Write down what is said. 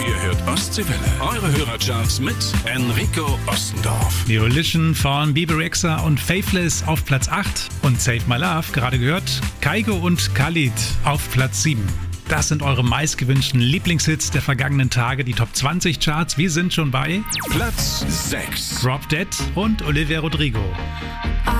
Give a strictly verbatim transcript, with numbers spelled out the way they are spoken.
Ihr hört Ostseewelle. Eure Hörercharts mit Enrico Ostendorf. Violition von Bebe Rexha und Faithless auf Platz acht. Und Save My Love, gerade gehört, Kygo und Khalid auf Platz sieben. Das sind eure meistgewünschten Lieblingshits der vergangenen Tage, die Top zwanzig Charts. Wir sind schon bei Platz sechs. Drop Dead und Olivia Rodrigo.